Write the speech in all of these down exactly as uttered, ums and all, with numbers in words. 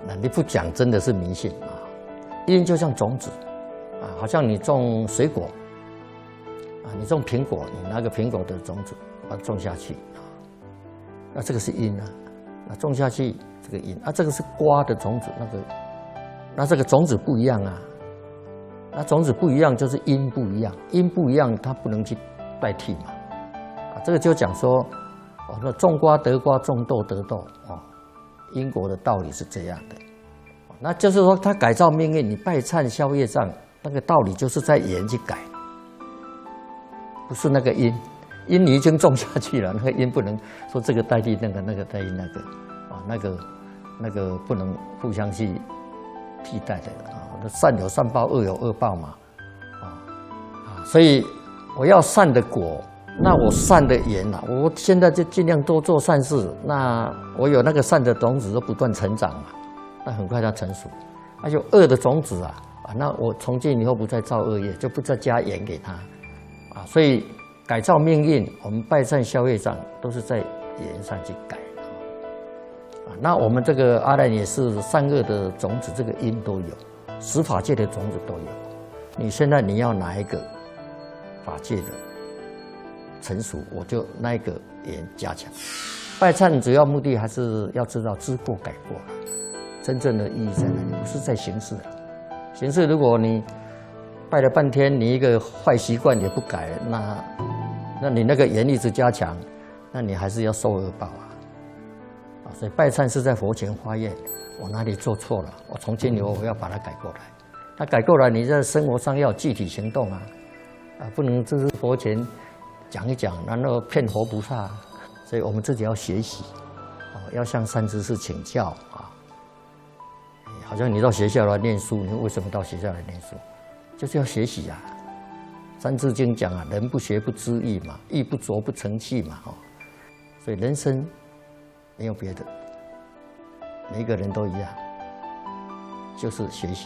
那你不讲真的是迷信啊。因就像种子啊，好像你种水果啊，你种苹果，你拿个苹果的种子把它种下去啊，那这个是因啊，那种下去这个因啊，这个是瓜的种子，那个那这个种子不一样啊，那种子不一样就是因不一样，因不一样它不能去代替嘛啊，这个就讲说哦，那种瓜得瓜，种豆得豆哦，因果的道理是这样的。那就是说，他改造命运，你拜忏消业障，那个道理就是在缘去改，不是那个因，因你已经种下去了，那个因不能说这个代替那个，那个代替那个，啊，那个那个不能互相去替代的啊。善有善报，恶有恶报嘛，啊啊，所以我要善的果，那我善的缘啊，我现在就尽量多做善事，那我有那个善的种子，都不断成长嘛。那很快它成熟，那就恶的种子啊啊，那我从今以后不再造恶业，就不再加盐给它啊，所以改造命运，我们拜忏消业障都是在盐上去改啊。那我们这个阿赖也是善恶的种子，这个因都有，十法界的种子都有。你现在你要哪一个法界的成熟，我就那一个盐加强。拜忏主要目的还是要知道知过改过。真正的意义在哪里？不是在形式啊。形式，如果你拜了半天，你一个坏习惯也不改，那那你那个缘一直加强，那你还是要受恶报啊。啊，所以拜忏是在佛前发愿，我哪里做错了，我从今以后我要把它改过来。那改过来，你在生活上要具体行动啊，啊，不能只是佛前讲一讲，然后骗活菩萨。所以我们自己要学习，啊，要向善知识请教啊。好像你到学校来念书，你为什么到学校来念书？就是要学习啊。《三字经》讲啊，人不学不知义嘛，义不琢不成器嘛，哦。所以人生没有别的，每一个人都一样，就是学习。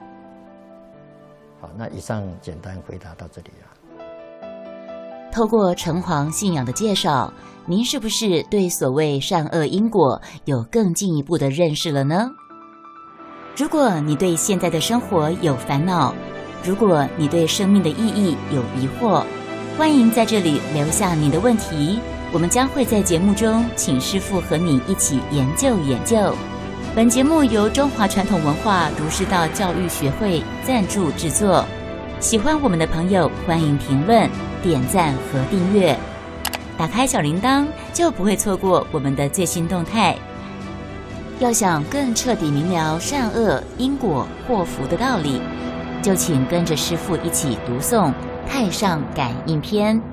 好，那以上简单回答到这里了。 透过城隍信仰的介绍，您是不是对所谓善恶因果有更进一步的认识了呢？如果你对现在的生活有烦恼，如果你对生命的意义有疑惑，欢迎在这里留下你的问题，我们将会在节目中请师父和你一起研究研究。本节目由中华传统文化儒释道教育学会赞助制作，喜欢我们的朋友欢迎评论、点赞和订阅，打开小铃铛就不会错过我们的最新动态。要想更彻底明了善恶因果祸福的道理，就请跟着师父一起读诵《太上感应篇》。